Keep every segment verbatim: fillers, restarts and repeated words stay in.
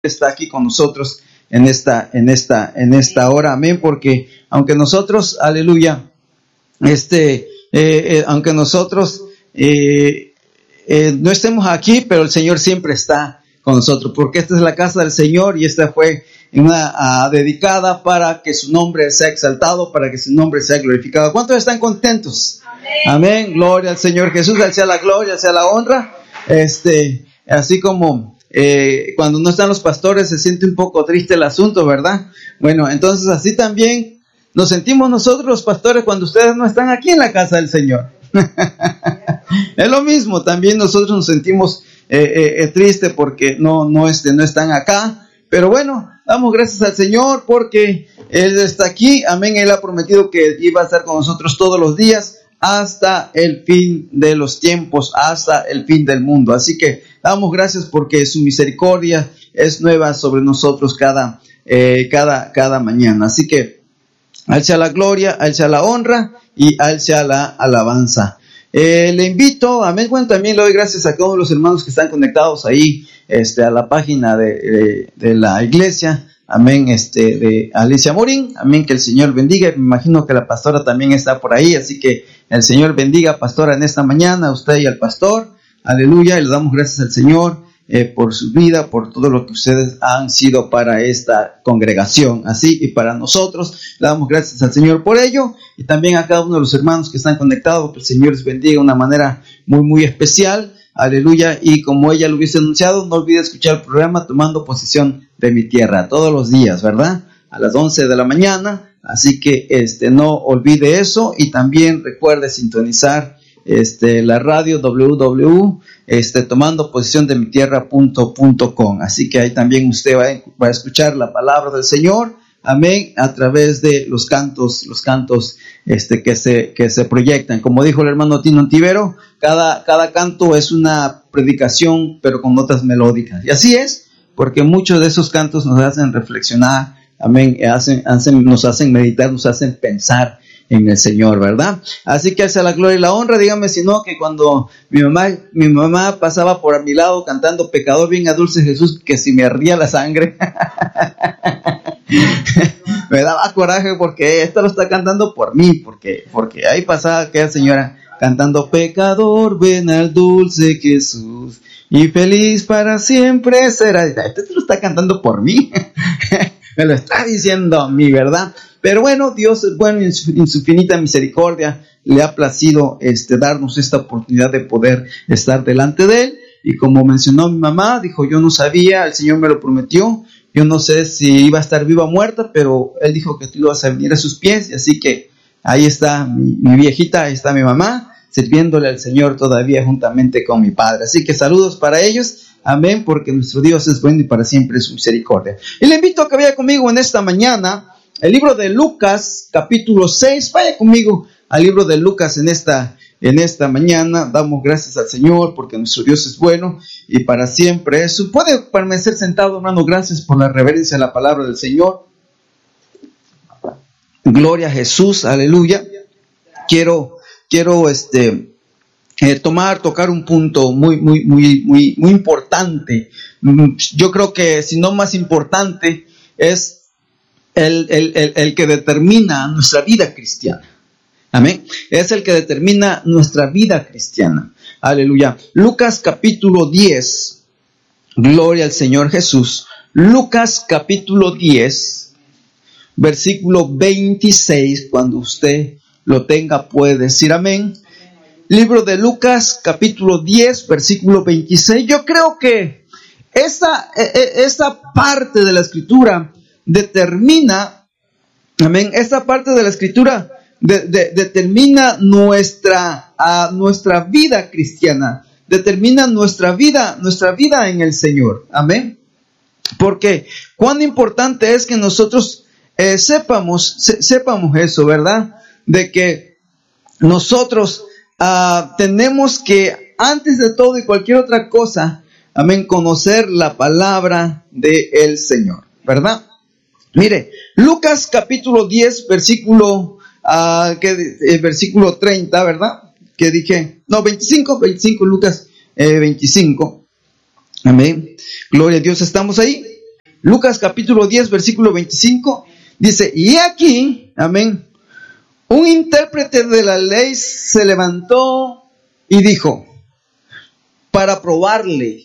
está aquí con nosotros en esta, en esta, en esta hora, amén, porque aunque nosotros, aleluya, este, eh, eh, aunque nosotros eh, eh, no estemos aquí, pero el Señor siempre está con nosotros, porque esta es la casa del Señor y esta fue una uh, dedicada para que su nombre sea exaltado, para que su nombre sea glorificado. ¿Cuántos están contentos? Amén. Amén. Gloria al Señor Jesús, al sea la gloria, al sea la honra. Este, así como eh, cuando no están los pastores se siente un poco triste el asunto, ¿verdad? Bueno, entonces así también nos sentimos nosotros los pastores cuando ustedes no están aquí en la casa del Señor. Es lo mismo, también nosotros nos sentimos eh, eh, tristes porque no, no, este, no están acá. Pero bueno, damos gracias al Señor porque Él está aquí. Amén. Él ha prometido que iba a estar con nosotros todos los días hasta el fin de los tiempos, hasta el fin del mundo. Así que damos gracias porque su misericordia es nueva sobre nosotros cada, eh, cada, cada mañana. Así que a Él sea la gloria, a Él sea la honra y a Él sea la alabanza. Eh, le invito, amén, bueno, también le doy gracias a todos los hermanos que están conectados ahí, este, a la página de, de, de la iglesia, amén, este, de Alicia Morín, amén, que el Señor bendiga. Me imagino que la pastora también está por ahí, así que el Señor bendiga, pastora, en esta mañana, a usted y al pastor, aleluya, y le damos gracias al Señor eh, por su vida, por todo lo que ustedes han sido para esta congregación, así, y para nosotros, le damos gracias al Señor por ello, y también a cada uno de los hermanos que están conectados, que el Señor les bendiga de una manera muy, muy especial, aleluya, y como ella lo hubiese anunciado, no olvide escuchar el programa Tomando Posesión de mi Tierra, todos los días, ¿verdad? A las once de la mañana, así que este, no olvide eso, y también recuerde sintonizar este, la radio doble u doble u doble u, este, tomando posesión de mi tierra punto com, así que ahí también usted va a, va a escuchar la palabra del Señor, amén, a través de los cantos, los cantos este, que se, que se proyectan. Como dijo el hermano Tino Antivero, cada, cada canto es una predicación, pero con notas melódicas, y así es, porque muchos de esos cantos nos hacen reflexionar, amén, hacen, hacen, nos hacen meditar, nos hacen pensar en el Señor, ¿verdad? Así que hacia la gloria y la honra. Dígame si no, que cuando mi mamá, mi mamá pasaba por a mi lado cantando Pecador bien a dulce Jesús, que si me ardía la sangre, me daba coraje porque esto lo está cantando por mí, porque, porque ahí pasaba aquella señora cantando Pecador ven al dulce Jesús y feliz para siempre será. Esto lo está cantando por mí. Me lo está diciendo a mí, ¿verdad? Pero bueno, Dios es bueno y en su, en su infinita misericordia le ha placido este, darnos esta oportunidad de poder estar delante de Él. Y como mencionó mi mamá, dijo, yo no sabía, el Señor me lo prometió, yo no sé si iba a estar viva o muerta, pero Él dijo que tú ibas a venir a sus pies, y así que ahí está mi, mi viejita, ahí está mi mamá, sirviéndole al Señor todavía juntamente con mi padre. Así que saludos para ellos. Amén, porque nuestro Dios es bueno y para siempre es su misericordia. Y le invito a que vaya conmigo en esta mañana el libro de Lucas, capítulo seis. Vaya conmigo al libro de Lucas en esta, en esta mañana. Damos gracias al Señor porque nuestro Dios es bueno y para siempre es su. Puede permanecer sentado, hermano. Gracias por la reverencia a la palabra del Señor. Gloria a Jesús, aleluya. Quiero, quiero este... Eh, tomar, tocar un punto muy, muy, muy, muy, muy importante. Yo creo que si no más importante es el, el, el, el que determina nuestra vida cristiana. Amén. Es el que determina nuestra vida cristiana. Aleluya. Lucas capítulo diez. Gloria al Señor Jesús. Lucas capítulo diez, versículo veintiséis. Cuando usted lo tenga puede decir amén. Libro de Lucas, capítulo diez, versículo veintiséis. Yo creo que esa, esa parte de la escritura determina, amén, esa parte de la escritura de, de, determina nuestra, uh, nuestra vida cristiana, determina nuestra vida, nuestra vida en el Señor, amén. Porque cuán importante es que nosotros eh, sepamos, se, sepamos eso, ¿verdad? De que nosotros Uh, tenemos que, antes de todo y cualquier otra cosa, amén, conocer la palabra del Señor, ¿verdad? Mire, Lucas capítulo diez, versículo, uh, que, eh, versículo treinta, ¿verdad? Que dije, no, veinticinco, veinticinco, Lucas eh, veinticinco, amén, gloria a Dios, estamos ahí. Lucas capítulo diez, versículo veinticinco, dice, y aquí, amén, un intérprete de la ley se levantó y dijo, para probarle,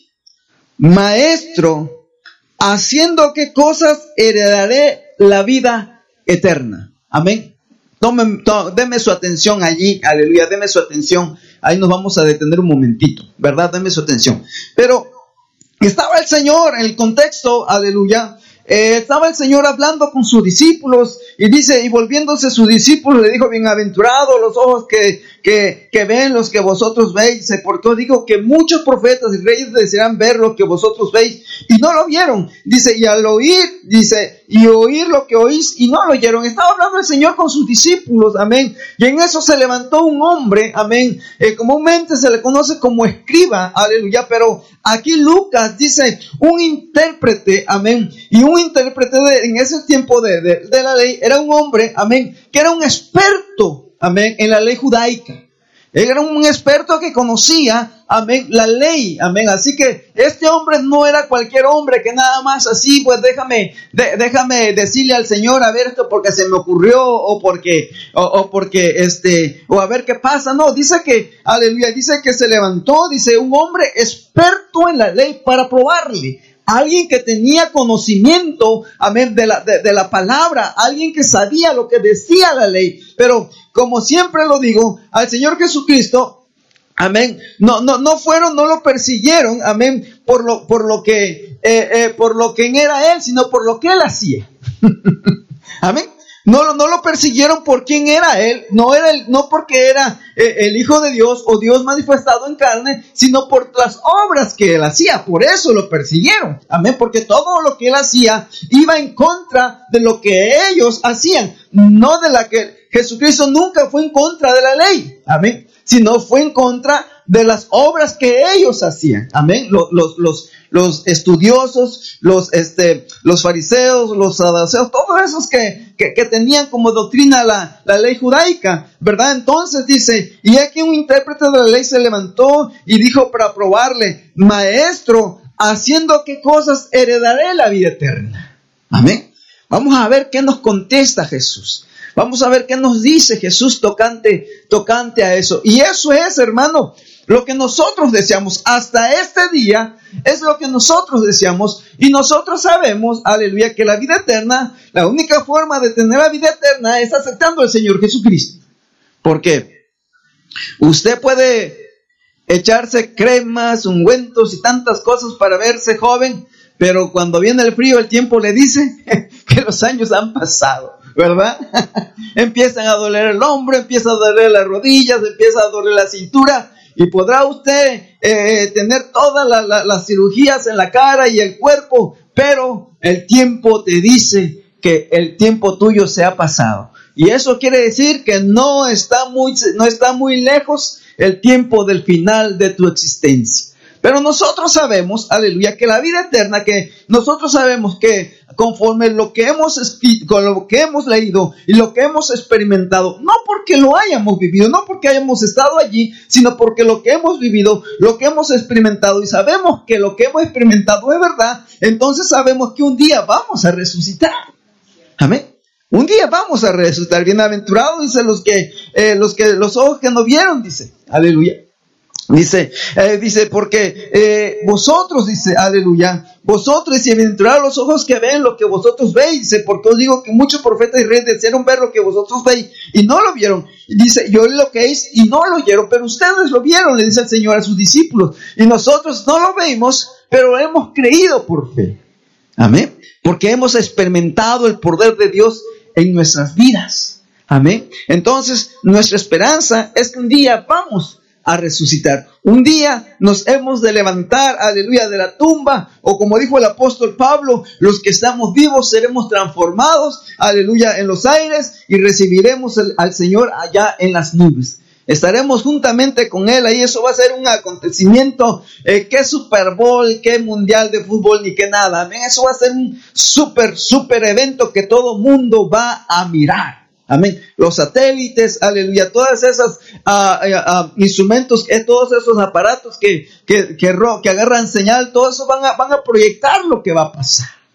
maestro, ¿haciendo qué cosas heredaré la vida eterna? Amén. Tome, to, deme su atención allí, aleluya, deme su atención. Ahí nos vamos a detener un momentito, ¿verdad? Deme su atención. Pero estaba el Señor en el contexto, aleluya. Eh, estaba el Señor hablando con sus discípulos y dice, y volviéndose sus discípulos le dijo, bienaventurados los ojos que, que, que ven los que vosotros veis, dice, porque os digo que muchos profetas y reyes desearán ver lo que vosotros veis y no lo vieron, dice, y al oír, dice, y oír lo que oís y no lo oyeron. Estaba hablando el Señor con sus discípulos, amén, y en eso se levantó un hombre, amén, eh, comúnmente se le conoce como escriba, aleluya, pero aquí Lucas dice, un intérprete, amén, y un intérprete de, en ese tiempo de, de, de la ley era un hombre, amén, que era un experto, amén, en la ley judaica. Él era un experto que conocía, amén, la ley, amén. Así que este hombre no era cualquier hombre que nada más así, pues déjame, de, déjame decirle al Señor, a ver esto porque se me ocurrió, o porque, o, o porque este, o a ver qué pasa. No, dice que, aleluya, dice que se levantó, dice, un hombre experto en la ley para probarle. Alguien que tenía conocimiento, amén, de la, de, de la palabra, alguien que sabía lo que decía la ley. Pero, como siempre lo digo, al Señor Jesucristo, amén, no, no, no fueron, no lo persiguieron, amén, por lo, por lo que, eh, eh, por lo que era Él, sino por lo que Él hacía. Amén. No, no lo persiguieron por quién era Él, no era el, no porque era eh, el Hijo de Dios o Dios manifestado en carne, sino por las obras que Él hacía. Por eso lo persiguieron. Amén. Porque todo lo que Él hacía iba en contra de lo que ellos hacían. No de la que Jesucristo nunca fue en contra de la ley. Amén. Sino fue en contra de las obras que ellos hacían. Amén. Los, los, los, los estudiosos, los, este, los fariseos, los saduceos, todos esos que, que, que tenían como doctrina la, la ley judaica, ¿verdad? Entonces dice, y aquí un intérprete de la ley se levantó y dijo para probarle, maestro, ¿haciendo qué cosas heredaré la vida eterna? Amén. Vamos a ver qué nos contesta Jesús. Vamos a ver qué nos dice Jesús tocante, tocante a eso. Y eso es, hermano, lo que nosotros deseamos. Hasta este día es lo que nosotros deseamos. Y nosotros sabemos, aleluya, que la vida eterna, la única forma de tener la vida eterna es aceptando al Señor Jesucristo. ¿Por qué? Usted puede echarse cremas, ungüentos y tantas cosas para verse joven, pero cuando viene el frío, el tiempo le dice que los años han pasado, ¿verdad? Empiezan a doler el hombro, empieza a doler las rodillas, empieza a doler la cintura, y podrá usted eh, tener todas la, la, las cirugías en la cara y el cuerpo, pero el tiempo te dice que el tiempo tuyo se ha pasado. Y eso quiere decir que no está muy, no está muy lejos el tiempo del final de tu existencia. Pero nosotros sabemos, aleluya, que la vida eterna, que nosotros sabemos que conforme lo que hemos escrito, con lo que hemos leído y lo que hemos experimentado, no porque lo hayamos vivido, no porque hayamos estado allí, sino porque lo que hemos vivido, lo que hemos experimentado, y sabemos que lo que hemos experimentado es verdad, entonces sabemos que un día vamos a resucitar. Amén. Un día vamos a resucitar. Bienaventurados, dice, los que, eh, los que, los ojos que no vieron, dice, aleluya. Dice, eh, dice, porque eh, vosotros, dice, aleluya, vosotros, y bienaventurados los ojos que ven lo que vosotros veis, dice, porque os digo que muchos profetas y reyes desearon ver lo que vosotros veis, y no lo vieron. Dice, yo lo que es, y no lo oyeron, pero ustedes lo vieron, le dice el Señor a sus discípulos, y nosotros no lo vemos, pero hemos creído por fe. Amén. Porque hemos experimentado el poder de Dios en nuestras vidas. Amén. Entonces, nuestra esperanza es que un día vamos a resucitar. Un día nos hemos de levantar, aleluya, de la tumba, o como dijo el apóstol Pablo, los que estamos vivos seremos transformados, aleluya, en los aires, y recibiremos el, al Señor allá en las nubes. Estaremos juntamente con Él, ahí eso va a ser un acontecimiento, eh, que Super Bowl, que Mundial de Fútbol, ni que nada, amén. Eso va a ser un super, super evento que todo mundo va a mirar. Amén. Los satélites, aleluya, todas esas uh, uh, uh, instrumentos, eh, todos esos aparatos que, que, que, ro, que agarran señal, todo eso van a, van a proyectar lo que va a pasar.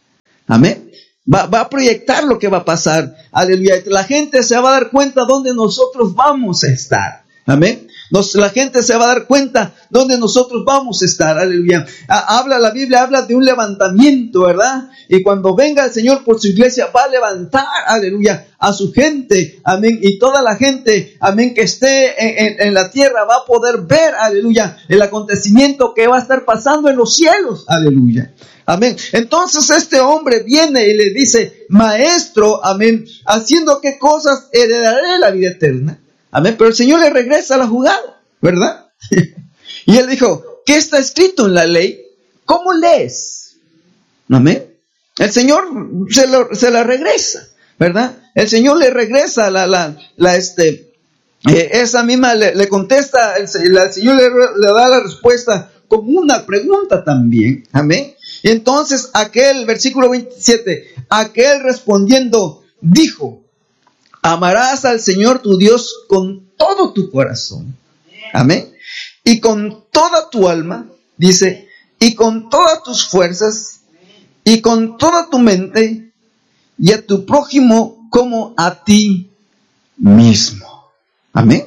Amén. Va, va a proyectar lo que va a pasar. Aleluya. La gente se va a dar cuenta dónde nosotros vamos a estar. Amén. Nos, la gente se va a dar cuenta dónde nosotros vamos a estar. Aleluya. Ha, habla, la Biblia habla de un levantamiento, ¿verdad? Y cuando venga el Señor por su iglesia, va a levantar, aleluya, a su gente. Amén. Y toda la gente, amén, que esté en, en, en la tierra va a poder ver, aleluya, el acontecimiento que va a estar pasando en los cielos. Aleluya. Amén. Entonces este hombre viene y le dice, maestro, amén, ¿haciendo qué cosas heredaré la vida eterna? Amén. Pero el Señor le regresa a la jugada, ¿verdad? Y él dijo, ¿qué está escrito en la ley? ¿Cómo lees? Amén. El Señor se, lo, se la regresa, ¿verdad? El Señor le regresa la, la, la este, eh, esa misma le, le contesta, el, el Señor le, le da la respuesta como una pregunta también. Amén. Y entonces aquel, versículo veintisiete, aquel respondiendo dijo, amarás al Señor tu Dios con todo tu corazón. Amén. Y con toda tu alma, dice, y con todas tus fuerzas, y con toda tu mente, y a tu prójimo como a ti mismo. Amén.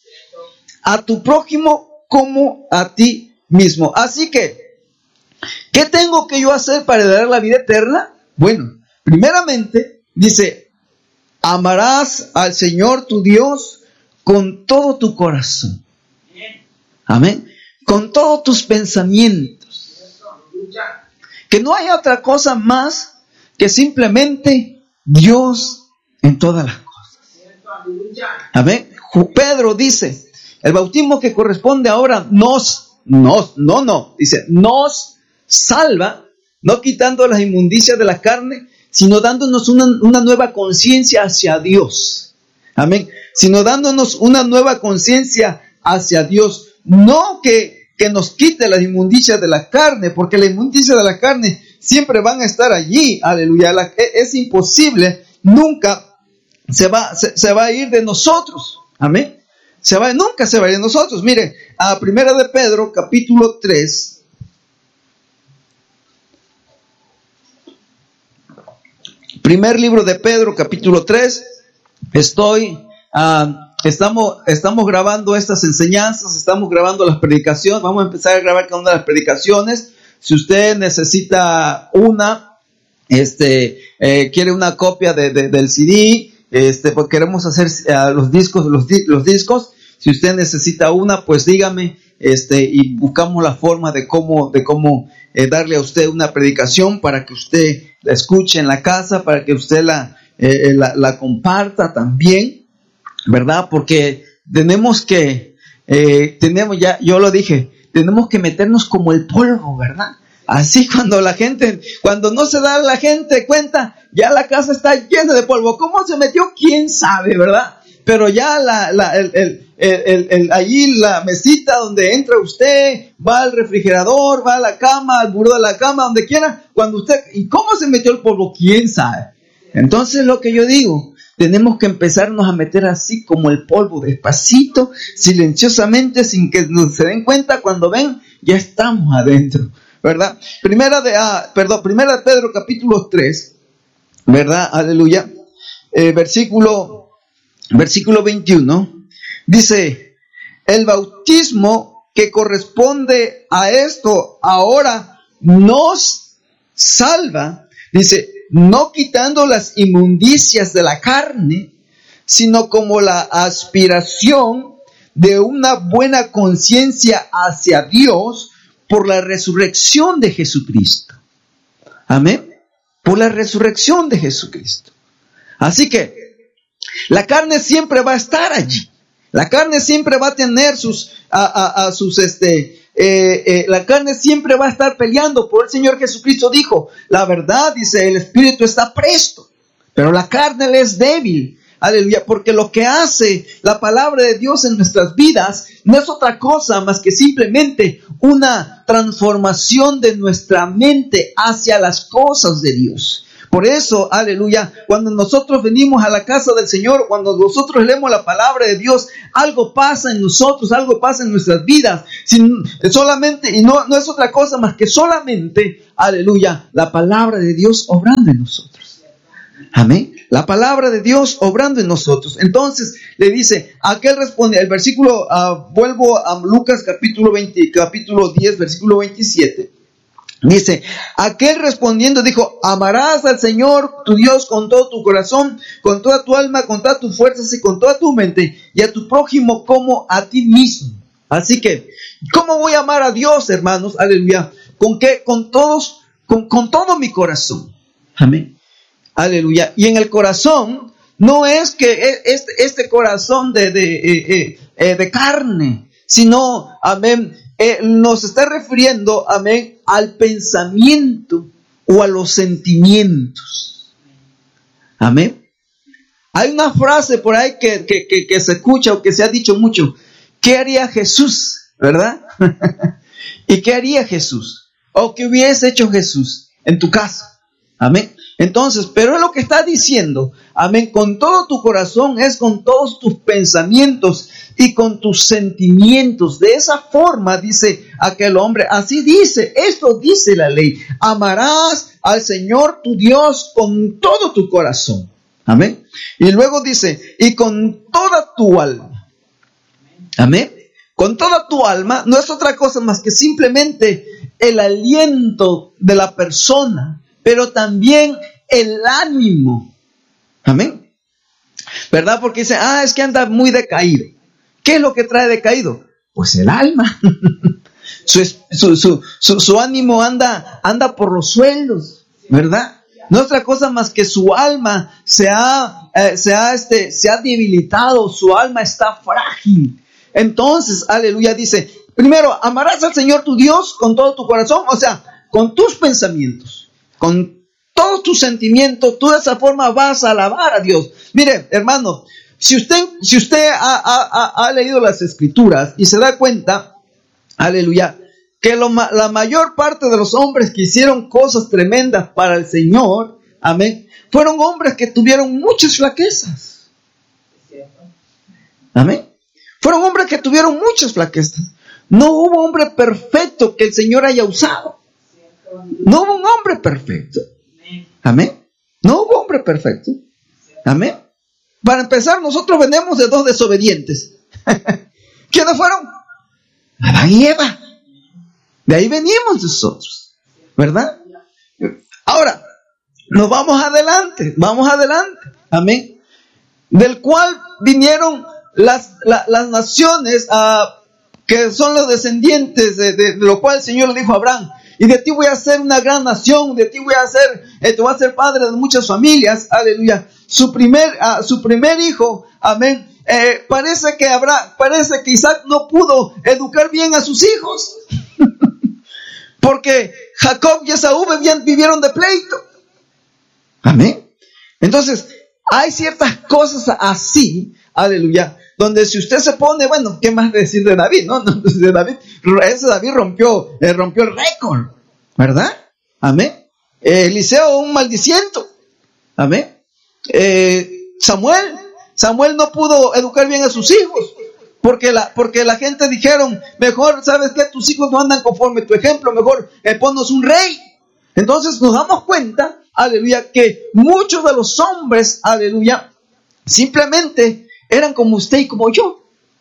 A tu prójimo como a ti mismo. Así que, ¿qué tengo que yo hacer para heredar la vida eterna? Bueno, primeramente, dice, amarás al Señor tu Dios con todo tu corazón. Amén. Con todos tus pensamientos. Que no haya otra cosa más que simplemente Dios en todas las cosas. Amén. Pedro dice, el bautismo que corresponde ahora nos, nos, no, no, dice, nos salva, no quitando las inmundicias de la carne, sino dándonos una, una nueva conciencia hacia Dios. Amén. Sino dándonos una nueva conciencia hacia Dios. No que, que nos quite las inmundicias de la carne, porque las inmundicias de la carne siempre van a estar allí. Aleluya. La, es imposible, nunca se va, se, se va a ir de nosotros. Amén. Se va, nunca se va a ir de nosotros. Mire, a Primera de Pedro, capítulo tres. Primer libro de Pedro, capítulo tres. Estoy, uh, estamos, estamos grabando estas enseñanzas, estamos grabando las predicaciones. Vamos a empezar a grabar cada una de las predicaciones. Si usted necesita una, este, eh, quiere una copia de, de, del C D, este, pues queremos hacer uh, los discos, los, los discos. Si usted necesita una, pues dígame, este, y buscamos la forma de cómo, de cómo eh, darle a usted una predicación para que usted la escuche en la casa, para que usted la, eh, la, la comparta también, ¿verdad? Porque tenemos que, eh, tenemos ya, yo lo dije, tenemos que meternos como el polvo, ¿verdad? Así cuando la gente, cuando no se da la gente cuenta, ya la casa está llena de polvo. ¿Cómo se metió? ¿Quién sabe, verdad? Pero ya la, la, el, el, el, el, el, allí la mesita donde entra usted, va al refrigerador, va a la cama, al buró de la cama, donde quiera, cuando usted, ¿y cómo se metió el polvo? ¿Quién sabe? Entonces lo que yo digo, tenemos que empezarnos a meter así como el polvo, despacito, silenciosamente, sin que nos se den cuenta. Cuando ven, ya estamos adentro, ¿verdad? Primera de, ah, perdón, primera de Pedro, capítulo tres, ¿verdad? Aleluya. Eh, versículo... Versículo veintiuno, dice, el bautismo que corresponde a esto ahora nos salva, dice, no quitando las inmundicias de la carne, sino como la aspiración de una buena conciencia hacia Dios por la resurrección de Jesucristo. Amén. Por la resurrección de Jesucristo. Así que, la carne siempre va a estar allí. La carne siempre va a tener sus, a, a, a sus, este, eh, eh, la carne siempre va a estar peleando. Por el Señor Jesucristo dijo, la verdad, dice, el espíritu está presto, pero la carne le es débil. Aleluya, porque lo que hace la palabra de Dios en nuestras vidas no es otra cosa más que simplemente una transformación de nuestra mente hacia las cosas de Dios. Por eso, aleluya, cuando nosotros venimos a la casa del Señor, cuando nosotros leemos la palabra de Dios, algo pasa en nosotros, algo pasa en nuestras vidas. Sin, solamente, y no, no es otra cosa más que solamente, aleluya, la palabra de Dios obrando en nosotros. Amén. La palabra de Dios obrando en nosotros. Entonces le dice, aquel responde, el versículo, uh, vuelvo a Lucas capítulo veinte, capítulo diez, versículo veintisiete. Dice, aquel respondiendo dijo, amarás al Señor tu Dios con todo tu corazón, con toda tu alma, con todas tus fuerzas y con toda tu mente, y a tu prójimo como a ti mismo. Así que, ¿cómo voy a amar a Dios, hermanos? Aleluya. ¿Con qué? Con todos, con, con todo mi corazón. Amén. Aleluya. Y en el corazón, no es que este, este corazón de, de, eh, eh, de carne, sino, amén, Eh, nos está refiriendo, amén, al pensamiento o a los sentimientos. Amén. Hay una frase por ahí que, que, que, que se escucha o que se ha dicho mucho. ¿Qué haría Jesús? ¿Verdad? ¿Y qué haría Jesús? ¿O qué hubiese hecho Jesús en tu casa? Amén. Entonces, pero es lo que está diciendo, amén, con todo tu corazón, es con todos tus pensamientos y con tus sentimientos. De esa forma, dice aquel hombre, así dice, esto dice la ley, amarás al Señor tu Dios con todo tu corazón. Amén. Y luego dice, y con toda tu alma. Amén. Con toda tu alma no es otra cosa más que simplemente el aliento de la persona, pero también el ánimo. Amén. ¿Verdad? Porque dice, ah, es que anda muy decaído. ¿Qué es lo que trae decaído? Pues el alma. su, su, su, su, su ánimo anda, anda por los suelos, ¿verdad? No es otra cosa más que su alma se ha, eh, se ha, este, se ha debilitado, su alma está frágil. Entonces, aleluya, dice, primero, amarás al Señor tu Dios con todo tu corazón, o sea, con tus pensamientos, con todos tus sentimientos. Tú de esa forma vas a alabar a Dios. Mire, hermano, si usted, si usted ha, ha, ha leído las Escrituras y se da cuenta, aleluya, que lo, la mayor parte de los hombres que hicieron cosas tremendas para el Señor, amén, fueron hombres que tuvieron muchas flaquezas. Amén. Fueron hombres que tuvieron muchas flaquezas. No hubo hombre perfecto que el Señor haya usado. No hubo un hombre perfecto. Amén. No hubo hombre perfecto. Amén. Para empezar, nosotros venimos de dos desobedientes. ¿Quiénes fueron? Adán y Eva. De ahí venimos nosotros, ¿verdad? Ahora, nos vamos adelante, vamos adelante. Amén. Del cual vinieron las, la, las naciones uh, que son los descendientes de, de, de lo cual el Señor le dijo a Abraham, y de ti voy a hacer una gran nación, de ti voy a hacer, eh, te voy a hacer padre de muchas familias, aleluya. Su primer, uh, su primer hijo, amén, eh, parece que habrá, parece que Isaac no pudo educar bien a sus hijos, porque Jacob y Esaú vivieron de pleito, amén. Entonces, hay ciertas cosas así, aleluya, donde si usted se pone, bueno, ¿qué más decir de David? No, no de David, ese David rompió, eh, rompió el récord, ¿verdad? Amén. Eh, Eliseo, un maldiciento, amén. Eh, Samuel, Samuel no pudo educar bien a sus hijos, porque la, porque la gente dijeron, mejor, ¿sabes qué? Tus hijos no andan conforme tu ejemplo, mejor eh, ponnos un rey. Entonces nos damos cuenta, aleluya, que muchos de los hombres, aleluya, simplemente eran como usted y como yo.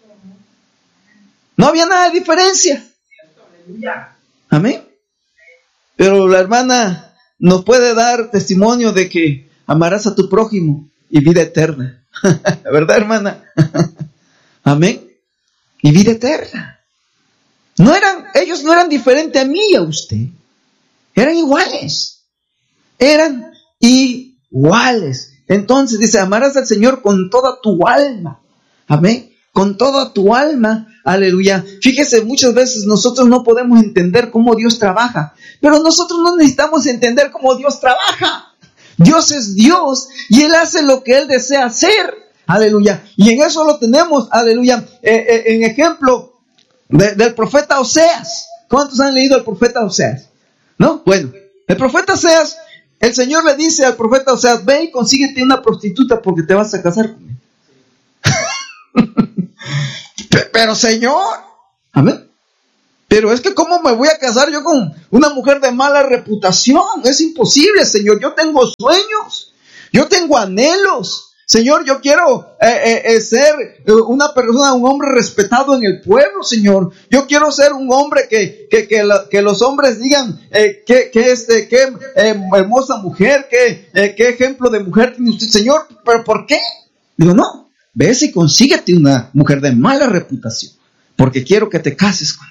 No había nada de diferencia. Amén. Pero la hermana nos puede dar testimonio de que amarás a tu prójimo y vida eterna. ¿Verdad, hermana? Amén. Y vida eterna. No eran, ellos no eran diferentes a mí y a usted. Eran iguales. Eran iguales. Entonces dice, amarás al Señor con toda tu alma. Amén. Con toda tu alma. Aleluya. Fíjese, muchas veces nosotros no podemos entender cómo Dios trabaja. Pero nosotros no necesitamos entender cómo Dios trabaja. Dios es Dios y Él hace lo que Él desea hacer. Aleluya. Y en eso lo tenemos, aleluya, eh, eh, en ejemplo de, del profeta Oseas. ¿Cuántos han leído el profeta Oseas? ¿No? Bueno, el profeta Oseas, El Señor le dice al profeta, o sea, ve y consíguete una prostituta porque te vas a casar con él. Pero Señor, amén. Pero es que ¿cómo me voy a casar yo con una mujer de mala reputación? Es imposible, Señor. Yo tengo sueños, yo tengo anhelos. Señor, yo quiero eh, eh, eh, ser una persona, un hombre respetado en el pueblo, Señor. Yo quiero ser un hombre que, que, que, la, que los hombres digan eh, que, que, este, que eh, hermosa mujer, que, eh, qué ejemplo de mujer tiene usted, Señor. ¿Pero por qué? Digo, no, ves y consíguete una mujer de mala reputación, porque quiero que te cases con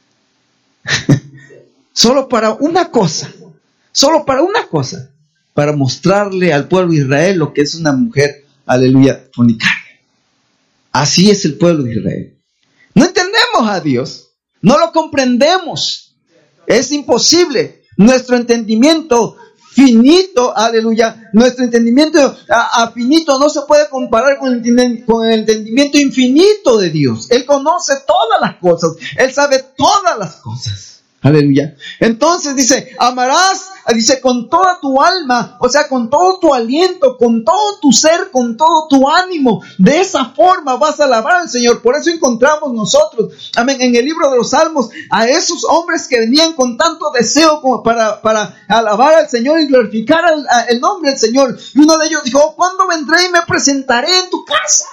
ella. Solo para una cosa, solo para una cosa. Para mostrarle al pueblo de Israel lo que es una mujer, aleluya, fornicaria. Así es el pueblo de Israel. No entendemos a Dios, no lo comprendemos. Es imposible. Nuestro entendimiento finito, aleluya, nuestro entendimiento a, a finito no se puede comparar con el, con el entendimiento infinito de Dios. Él conoce todas las cosas, Él sabe todas las cosas. Aleluya. Entonces dice, amarás, dice, con toda tu alma, o sea, con todo tu aliento, con todo tu ser, con todo tu ánimo. De esa forma vas a alabar al Señor. Por eso encontramos nosotros, amén, en el libro de los Salmos, a esos hombres que venían con tanto deseo como para, para alabar al Señor y glorificar al, a, el nombre del Señor. Y uno de ellos dijo, oh, ¿cuándo vendré y me presentaré en tu casa?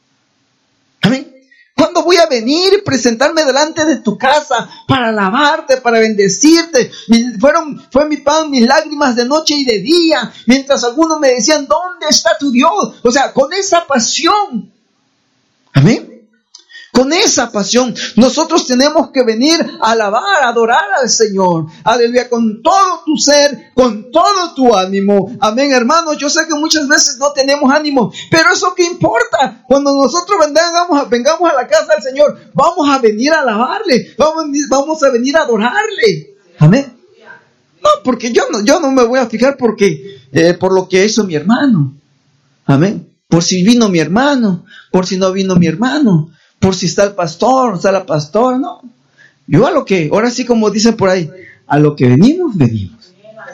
Amén. ¿Cuándo voy a venir y presentarme delante de tu casa para alabarte, para bendecirte? Fueron, fue mi pan, mis lágrimas de noche y de día, mientras algunos me decían, ¿dónde está tu Dios? O sea, con esa pasión. Amén. Con esa pasión, nosotros tenemos que venir a alabar, a adorar al Señor. Aleluya, con todo tu ser, con todo tu ánimo. Amén, hermanos. Yo sé que muchas veces no tenemos ánimo, pero eso qué importa. Cuando nosotros vengamos a, vengamos a la casa del Señor, vamos a venir a alabarle, vamos, vamos a venir a adorarle. Amén. No, porque yo no, yo no me voy a fijar porque, eh, por lo que hizo mi hermano. Amén. Por si vino mi hermano, por si no vino mi hermano. Por si está el pastor, está la pastora, no. Yo a lo que, ahora sí como dicen por ahí, a lo que venimos, venimos.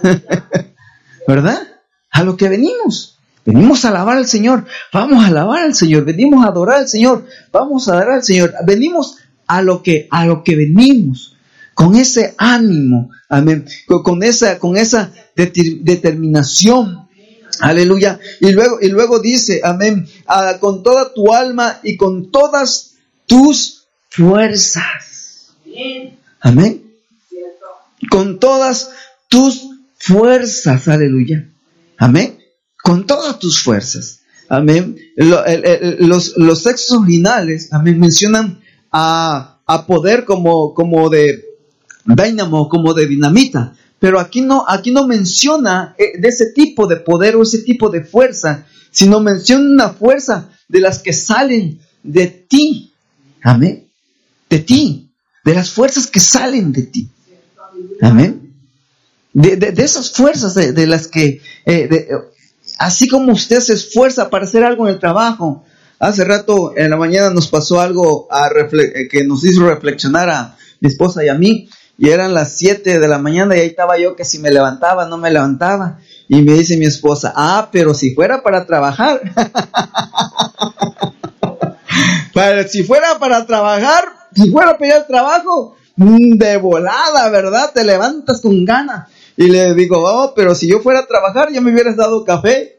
¿Verdad? A lo que venimos. Venimos a alabar al Señor. Vamos a alabar al Señor. Venimos a adorar al Señor. Vamos a adorar al Señor. Venimos a lo que, a lo que venimos. Con ese ánimo. Amén. Con, con esa, con esa de, determinación. Aleluya. Y luego, y luego dice, amén, ah, con toda tu alma y con todas tus fuerzas. Amén. Con todas tus fuerzas. Aleluya. Amén. Con todas tus fuerzas. Amén. Lo, el, el, los, los textos originales, amén, mencionan a, a poder como, como de dínamo, como de dinamita. Pero aquí no, aquí no menciona de ese tipo de poder o ese tipo de fuerza, sino menciona una fuerza de las que salen de ti. Amén. De ti. De las fuerzas que salen de ti. Amén. De, de, de esas fuerzas de, de las que, eh, de, así como usted se esfuerza para hacer algo en el trabajo. Hace rato en la mañana nos pasó algo a refle- que nos hizo reflexionar a mi esposa y a mí. Y eran las siete de la mañana y ahí estaba yo que si me levantaba, no me levantaba. Y me dice mi esposa, ah, pero si fuera para trabajar. para, si fuera para trabajar, si fuera para ir al trabajo, de volada, ¿verdad? Te levantas con ganas. Y le digo, oh, pero si yo fuera a trabajar, ya me hubieras dado café.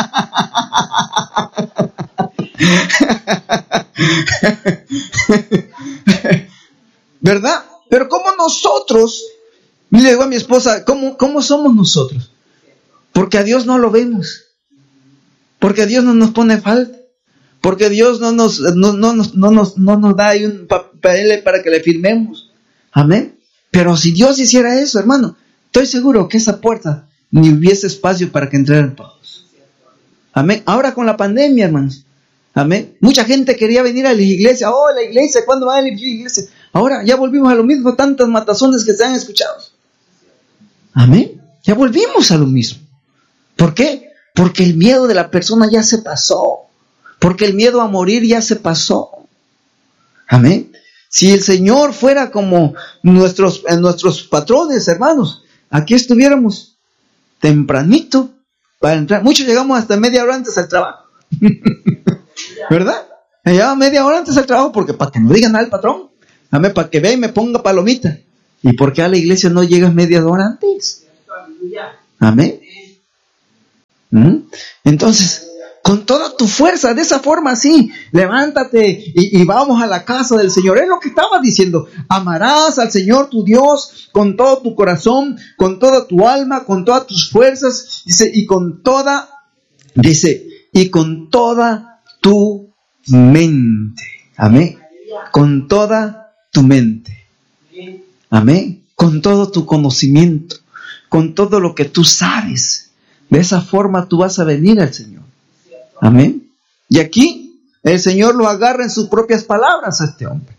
¿Verdad? Pero como nosotros, le digo a mi esposa, ¿cómo, ¿cómo somos nosotros? Porque a Dios no lo vemos. Porque a Dios no nos pone falta. Porque Dios no nos, no, no, no, no, nos, no nos da ahí un papel para que le firmemos. Amén. Pero si Dios hiciera eso, hermano, estoy seguro que esa puerta ni hubiese espacio para que entraran todos. Amén. Ahora con la pandemia, hermanos. Amén. Mucha gente quería venir a la iglesia. Oh, la iglesia, ¿cuándo va a la iglesia? Ahora ya volvimos a lo mismo, tantas matazones que se han escuchado. Amén. Ya volvimos a lo mismo. ¿Por qué? Porque el miedo de la persona ya se pasó. Porque el miedo a morir ya se pasó. Amén. Si el Señor fuera como nuestros, nuestros patrones, hermanos, aquí estuviéramos tempranito para entrar. Muchos llegamos hasta media hora antes al trabajo. ¿Verdad? Me llevaba media hora antes al trabajo porque para que no digan nada al patrón. Amén, para que vea y me ponga palomita. ¿Y por qué a la iglesia no llegas media hora antes? Amén. ¿Mm? Entonces, con toda tu fuerza, de esa forma así, levántate y, y vamos a la casa del Señor. Es lo que estaba diciendo. Amarás al Señor tu Dios con todo tu corazón, con toda tu alma, con todas tus fuerzas, dice, y con toda, dice, y con toda tu mente. Amén. Con toda tu mente. Amén. Con todo tu conocimiento, con todo lo que tú sabes. De esa forma tú vas a venir al Señor. Amén. Y aquí el Señor lo agarra en sus propias palabras a este hombre.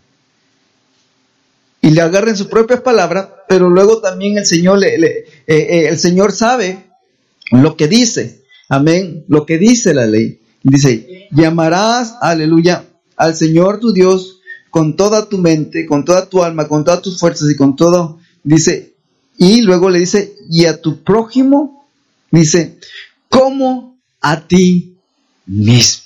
Y le agarra en sus propias palabras, pero luego también el Señor le, le, eh, eh, el Señor sabe lo que dice. Amén. Lo que dice la ley. Dice, llamarás, aleluya, al Señor tu Dios con toda tu mente, con toda tu alma, con todas tus fuerzas y con todo. Dice, y luego le dice, y a tu prójimo, dice, como a ti mismo.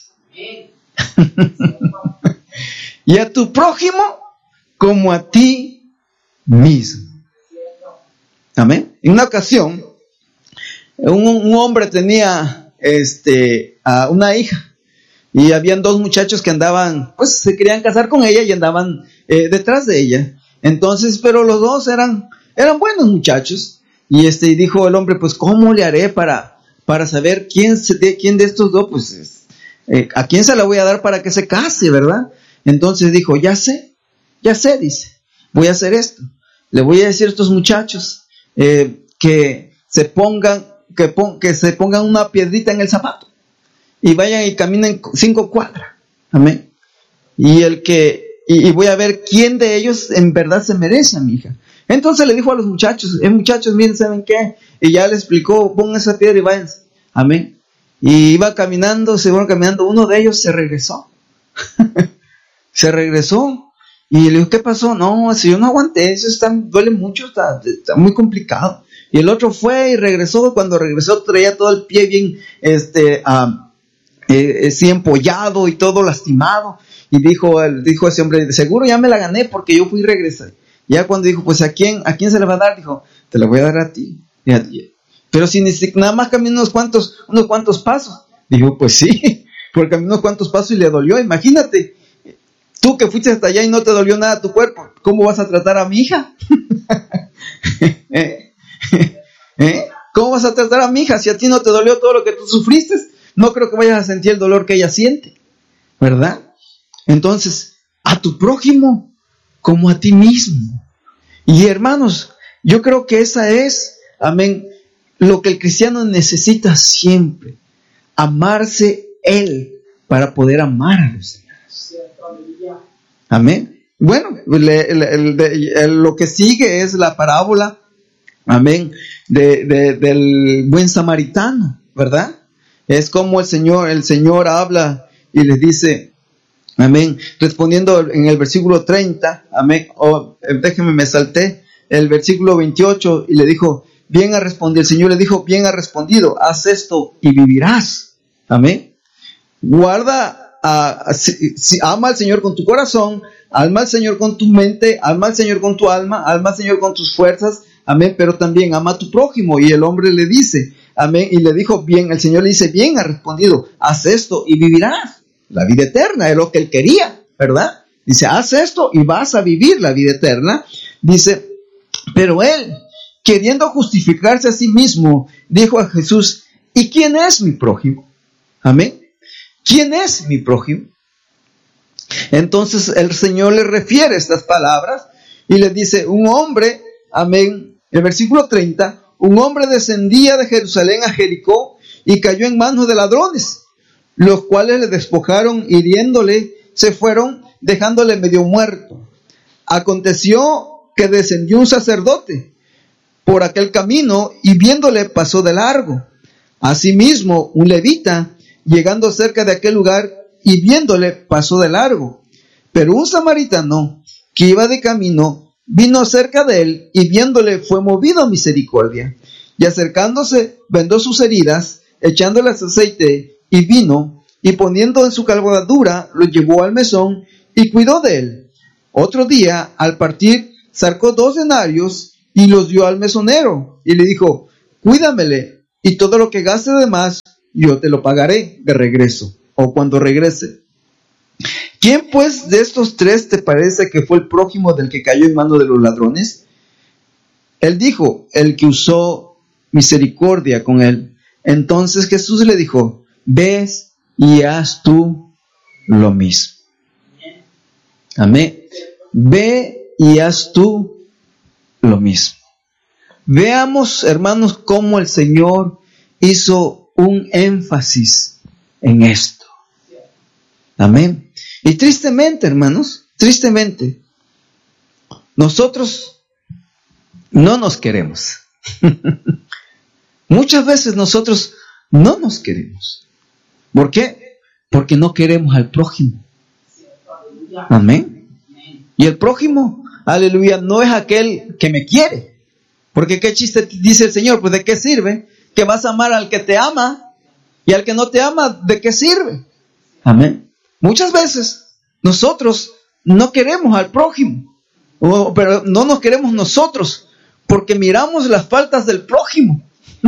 Y a tu prójimo como a ti mismo. Amén. En una ocasión, un, un hombre tenía este, a una hija y habían dos muchachos que andaban, pues se querían casar con ella y andaban eh, detrás de ella. Entonces, pero los dos eran, eran buenos muchachos. Y este, y dijo el hombre, pues ¿cómo le haré para, para saber quién, se, de, quién de estos dos, pues eh, a quién se la voy a dar para que se case, ¿verdad? Entonces dijo, ya sé, ya sé, dice, voy a hacer esto. Le voy a decir a estos muchachos eh, que se pongan, que, pon, que se pongan una piedrita en el zapato y vayan y caminen cinco cuadras. Amén. Y el que, y, y voy a ver quién de ellos en verdad se merece a mi hija. Entonces le dijo a los muchachos, eh, muchachos, miren, ¿saben qué? Y ya le explicó, pongan esa piedra y váyanse. Amén. Y iba caminando, se fueron caminando, uno de ellos se regresó. Se regresó. Y le dijo, ¿qué pasó? No, si yo no aguanté, eso está, duele mucho, está, está muy complicado. Y el otro fue y regresó, cuando regresó traía todo el pie bien, este, uh, eh, así empollado y todo lastimado. Y dijo, dijo ese hombre, seguro ya me la gané porque yo fui y regresé. Ya cuando dijo, pues ¿a quién, a quién se le va a dar? Dijo, te la voy a dar a ti. Y a ti. Pero si ni si, nada más caminé unos cuantos, unos cuantos pasos. Dijo, pues sí, porque caminé unos cuantos pasos y le dolió. Imagínate, tú que fuiste hasta allá y no te dolió nada a tu cuerpo, ¿cómo vas a tratar a mi hija? ¿Eh? ¿Eh? ¿Cómo vas a tratar a mi hija si a ti no te dolió todo lo que tú sufriste? No creo que vayas a sentir el dolor que ella siente, ¿verdad? Entonces, a tu prójimo como a ti mismo. Y hermanos, yo creo que esa es, amén, lo que el cristiano necesita siempre. Amarse él para poder amar a los demás. Amén. Bueno, le, le, el, el, lo que sigue es la parábola, amén, de, de, del buen samaritano, ¿verdad? Es como el Señor, el Señor habla y les dice, amén, respondiendo en el versículo treinta, amén, o déjenme, me salté, el versículo veintiocho, y le dijo, bien ha respondido, el Señor le dijo, bien ha respondido, haz esto y vivirás, amén. Guarda, uh, si, si, ama al Señor con tu corazón, ama al Señor con tu mente, ama al Señor con tu alma, ama al Señor con tus fuerzas, amén, pero también ama a tu prójimo. Y el hombre le dice, amén, y le dijo, bien, el Señor le dice, bien ha respondido, haz esto y vivirás. La vida eterna es lo que él quería, ¿verdad? Dice, haz esto y vas a vivir la vida eterna. Dice, pero él, queriendo justificarse a sí mismo, dijo a Jesús, ¿y quién es mi prójimo? Amén. ¿Quién es mi prójimo? Entonces el Señor le refiere estas palabras y le dice, un hombre, amén, el versículo treinta, un hombre descendía de Jerusalén a Jericó y cayó en manos de ladrones, los cuales le despojaron, hiriéndole, se fueron, dejándole medio muerto. Aconteció que descendió un sacerdote por aquel camino y viéndole pasó de largo. Asimismo, un levita, llegando cerca de aquel lugar y viéndole pasó de largo. Pero un samaritano que iba de camino vino cerca de él y viéndole fue movido a misericordia. Y acercándose, vendó sus heridas, echándoles aceite y vino, y poniendo en su cabalgadura, lo llevó al mesón y cuidó de él. Otro día, al partir, sacó dos denarios y los dio al mesonero, y le dijo: cuídamele, y todo lo que gaste de más, yo te lo pagaré de regreso, o cuando regrese. ¿Quién pues de estos tres te parece que fue el prójimo del que cayó en manos de los ladrones? Él dijo: el que usó misericordia con él. Entonces Jesús le dijo: ves y haz tú lo mismo. Amén. Ve y haz tú lo mismo. Veamos, hermanos, cómo el Señor hizo un énfasis en esto. Amén. Y tristemente, hermanos, tristemente, nosotros no nos queremos. Muchas veces nosotros no nos queremos. ¿Por qué? Porque no queremos al prójimo. Amén. Y el prójimo, aleluya, no es aquel que me quiere. Porque qué chiste dice el Señor, pues ¿de qué sirve? Que vas a amar al que te ama, y al que no te ama, ¿de qué sirve? Amén. Muchas veces nosotros no queremos al prójimo, o, pero no nos queremos nosotros, porque miramos las faltas del prójimo.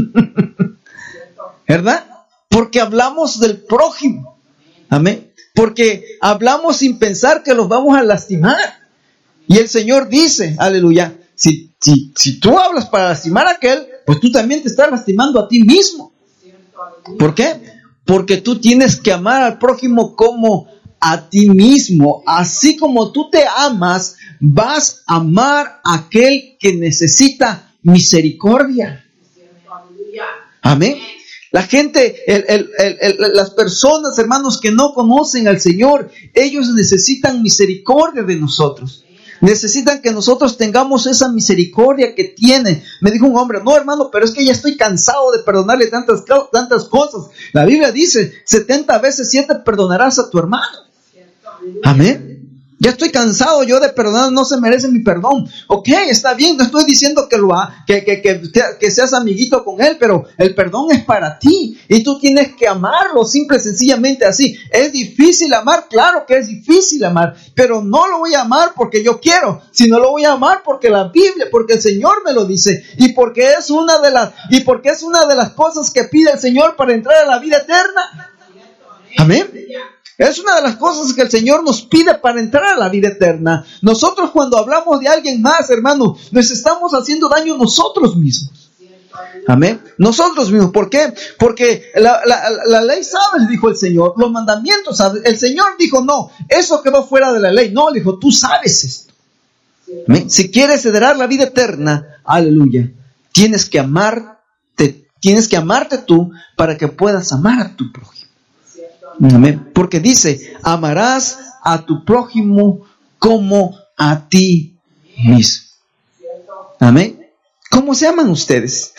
¿Verdad? Porque hablamos del prójimo. Amén. Porque hablamos sin pensar que los vamos a lastimar. Y el Señor dice, aleluya, si, si, si tú hablas para lastimar a aquel, pues tú también te estás lastimando a ti mismo. ¿Por qué? Porque tú tienes que amar al prójimo como a ti mismo. Así como tú te amas, vas a amar a aquel que necesita misericordia. Amén. La gente, el, el, el, el, las personas, hermanos, que no conocen al Señor, ellos necesitan misericordia de nosotros. Necesitan que nosotros tengamos esa misericordia que tiene. Me dijo un hombre: no, hermano, pero es que ya estoy cansado de perdonarle tantas, tantas cosas. La Biblia dice, setenta veces siete perdonarás a tu hermano. Amén. Ya estoy cansado yo de perdonar, no se merece mi perdón. Ok, está bien, no estoy diciendo que, lo ha, que, que, que, que seas amiguito con él, pero el perdón es para ti. Y tú tienes que amarlo, simple y sencillamente así. ¿Es difícil amar? Claro que es difícil amar. Pero no lo voy a amar porque yo quiero, sino lo voy a amar porque la Biblia, porque el Señor me lo dice. Y porque es una de las, y porque es una de las cosas que pide el Señor para entrar a la vida eterna. Amén. Es una de las cosas que el Señor nos pide para entrar a la vida eterna. Nosotros cuando hablamos de alguien más, hermano, nos estamos haciendo daño nosotros mismos. Amén. Nosotros mismos. ¿Por qué? Porque la, la, la ley sabes, dijo el Señor. Los mandamientos sabes. El Señor dijo, no, eso quedó fuera de la ley. No, le dijo, tú sabes esto. Amén. Si quieres heredar la vida eterna, aleluya, tienes que amarte, tienes que amarte tú para que puedas amar a tu prójimo. Amén. Porque dice, amarás a tu prójimo como a ti mismo. Amén. ¿Cómo se aman ustedes?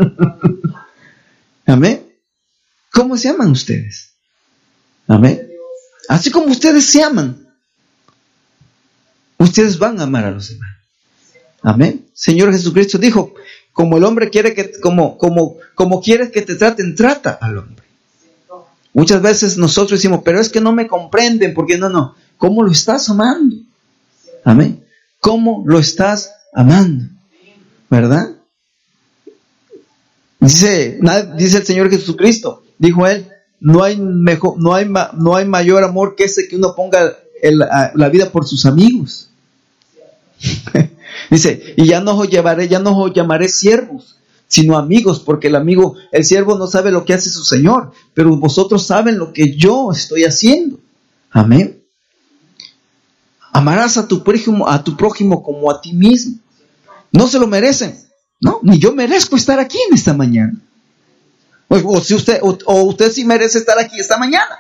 Amén. ¿Cómo se aman ustedes? Amén. Así como ustedes se aman, ustedes van a amar a los demás. Amén. Señor Jesucristo dijo, como el hombre quiere que, como, como, como quieres que te traten, trata al hombre. Muchas veces nosotros decimos, pero es que no me comprenden, porque no, no. ¿Cómo lo estás amando? Amén. ¿Cómo lo estás amando? ¿Verdad? Dice, dice el Señor Jesucristo, dijo él, no hay mejor, no hay, no hay mayor amor que ese que uno ponga el, la vida por sus amigos. Dice, y ya no os llevaré, ya no os llamaré siervos, sino amigos, porque el amigo, el siervo no sabe lo que hace su Señor, pero vosotros saben lo que yo estoy haciendo. Amén. Amarás a tu prójimo, a tu prójimo como a ti mismo. No se lo merecen. No, ni yo merezco estar aquí en esta mañana. O, o si usted, o, o usted sí merece estar aquí esta mañana.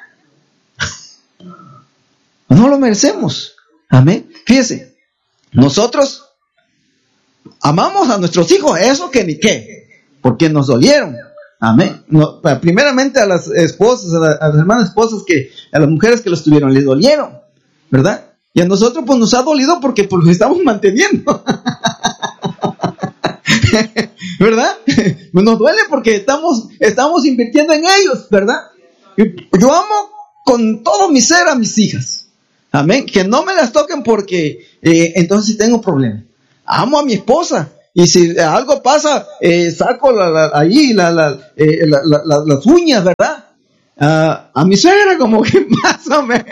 No lo merecemos. Amén. Fíjese, nosotros amamos a nuestros hijos, eso que ni qué, porque nos dolieron. Amén. No, primeramente a las esposas, a, la, a las hermanas esposas, que a las mujeres que los tuvieron, les dolieron, ¿verdad? Y a nosotros pues nos ha dolido porque pues los estamos manteniendo. ¿verdad? Nos duele porque estamos, estamos invirtiendo en ellos, ¿verdad? Yo amo con todo mi ser a mis hijas. Amén. Que no me las toquen porque eh, entonces sí tengo problemas. Amo a mi esposa. Y si algo pasa, eh, saco la, la, ahí la, la, eh, la, la, la, las uñas, ¿verdad? Uh, a mi suegra como que más o menos.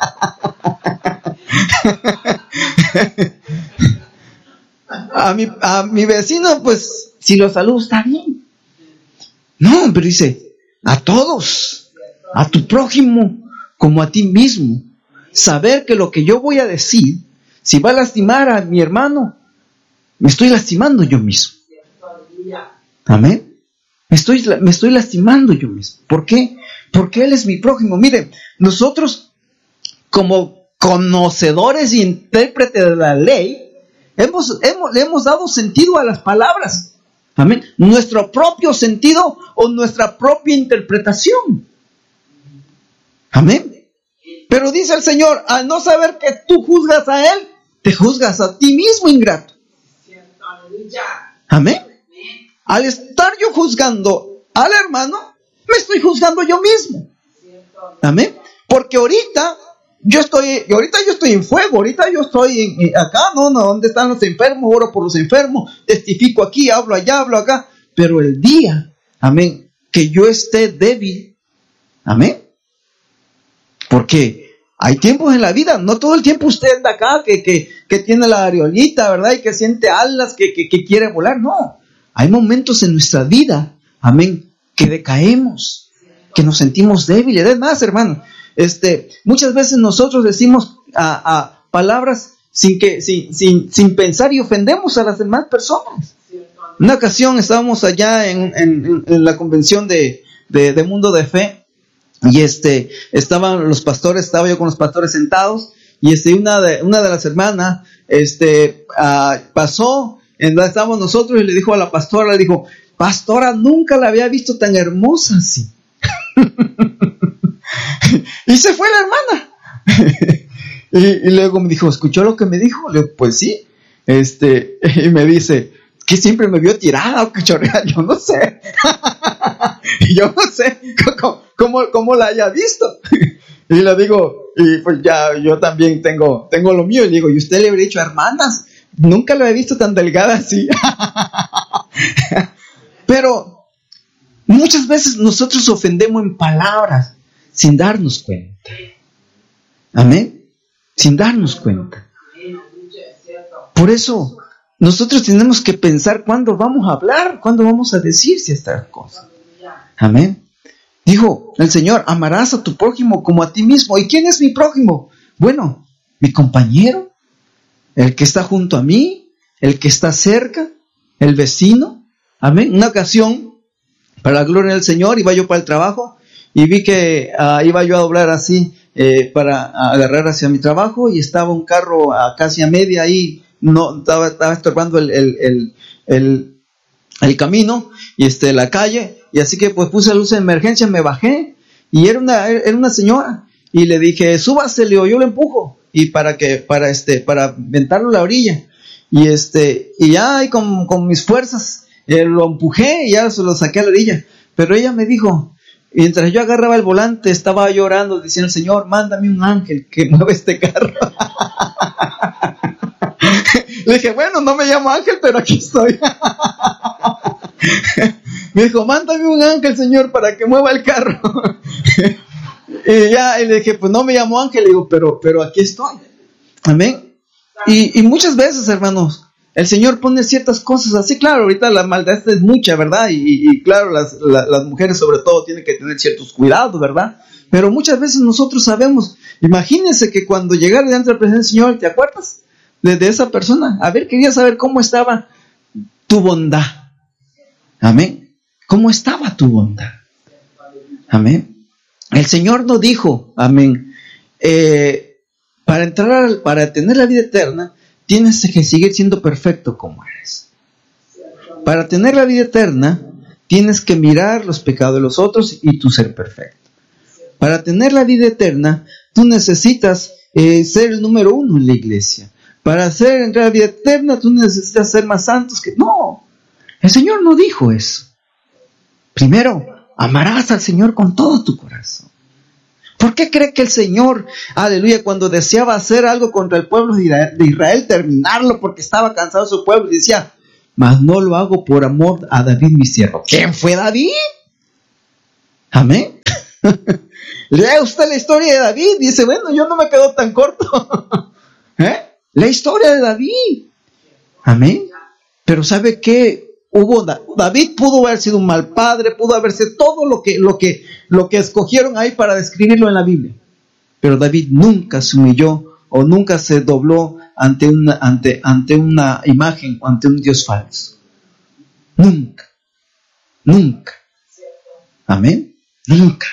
a, mi, a mi vecino, pues, si lo saludo está bien. No, pero dice, a todos, a tu prójimo como a ti mismo. Saber que lo que yo voy a decir, si va a lastimar a mi hermano, me estoy lastimando yo mismo. Amén. Me estoy, me estoy lastimando yo mismo. ¿Por qué? Porque Él es mi prójimo. Mire, nosotros como conocedores y intérpretes de la ley, hemos, hemos, le hemos dado sentido a las palabras. Amén. Nuestro propio sentido o nuestra propia interpretación. Amén. Pero dice el Señor, al no saber que tú juzgas a Él, te juzgas a ti mismo, ingrato. Amén. Al estar yo juzgando al hermano, me estoy juzgando yo mismo. Amén. Porque ahorita yo estoy, ahorita yo estoy en fuego, ahorita yo estoy en, en acá, no, no, ¿dónde están los enfermos? Oro por los enfermos, testifico aquí, hablo allá, hablo acá. Pero el día, amén, que yo esté débil, amén. Porque hay tiempos en la vida, no todo el tiempo usted anda acá, que, que, que tiene la areolita, ¿verdad? Y que siente alas, que, que, que quiere volar. No, hay momentos en nuestra vida, amén, que decaemos, que nos sentimos débiles. Es más, hermano, este, muchas veces nosotros decimos a, a palabras sin, que, sin, sin, sin pensar y ofendemos a las demás personas. Una ocasión estábamos allá en, en, en la convención de, de, de Mundo de Fe. Y este, estaban los pastores, estaba yo con los pastores sentados, y este, una de, una de las hermanas, este, uh, pasó, en donde estábamos nosotros, y le dijo a la pastora, le dijo, pastora, nunca la había visto tan hermosa así. Y se fue la hermana. y, y luego me dijo, ¿escuchó lo que me dijo? Le digo, pues sí. Este, y me dice, que siempre me vio tirada o cachorreada, yo no sé. Yo no sé cómo, cómo, cómo la haya visto. Y le digo, y pues ya yo también tengo, tengo lo mío. Y le digo, ¿y usted le habría dicho, hermanas? Nunca lo he visto tan delgada así. Pero muchas veces nosotros ofendemos en palabras sin darnos cuenta. Amén. Sin darnos cuenta. Por eso nosotros tenemos que pensar cuándo vamos a hablar, cuándo vamos a decir estas cosas. Amén. Dijo el Señor, amarás a tu prójimo como a ti mismo. ¿Y quién es mi prójimo? Bueno, mi compañero, el que está junto a mí, el que está cerca, el vecino. Amén. Una ocasión, para la gloria del Señor, iba yo para el trabajo y vi que uh, iba yo a doblar así eh, para agarrar hacia mi trabajo y estaba un carro uh, casi a media ahí, no estaba, estaba estorbando el, el, el, el, el camino y este, la calle. Y así que pues puse luz de emergencia, me bajé y era una, era una señora y le dije, súbase, Leo, yo lo empujo y para que, para este, para aventarlo a la orilla y este, y ya ahí con, con mis fuerzas eh, lo empujé y ya se lo saqué a la orilla. Pero ella me dijo, mientras yo agarraba el volante, estaba llorando diciendo, Señor, mándame un ángel que mueva este carro. Le dije, bueno, no me llamo Ángel, pero aquí estoy. Me dijo, mándame un ángel, Señor, para que mueva el carro. Y ya, y le dije, pues no me llamo Ángel, le digo, pero, pero aquí estoy. Amén. Y, y muchas veces, hermanos, el Señor pone ciertas cosas así. Claro, ahorita la maldad es mucha, ¿verdad? Y, y claro, las, la, las mujeres sobre todo tienen que tener ciertos cuidados, ¿verdad? Pero muchas veces nosotros sabemos. Imagínense que cuando llegaron delante de la presencia del Señor, ¿te acuerdas de, de esa persona? A ver, quería saber cómo estaba tu bondad. Amén. ¿Cómo estaba tu bondad? Amén. El Señor nos dijo, amén, eh, para entrar, para tener la vida eterna, tienes que seguir siendo perfecto como eres. Para tener la vida eterna, tienes que mirar los pecados de los otros y tú ser perfecto. Para tener la vida eterna, tú necesitas eh, ser el número uno en la iglesia. Para hacer entrar a la vida eterna, tú necesitas ser más santos que... No. El Señor no dijo eso. Primero, amarás al Señor con todo tu corazón. ¿Por qué cree que el Señor, aleluya, cuando deseaba hacer algo contra el pueblo de Israel, terminarlo porque estaba cansado de su pueblo, y decía, mas no lo hago por amor a David mi siervo? ¿Quién fue David? Amén. Lea usted la historia de David y dice, bueno, yo no me quedo tan corto. ¿Eh? La historia de David. Amén. Pero ¿sabe qué? Hubo, David pudo haber sido un mal padre, pudo haber sido todo lo que, lo que, lo que escogieron ahí para describirlo en la Biblia. Pero David nunca se humilló o nunca se dobló ante una, ante, ante una imagen, ante un Dios falso. Nunca. Nunca. Amén. Nunca.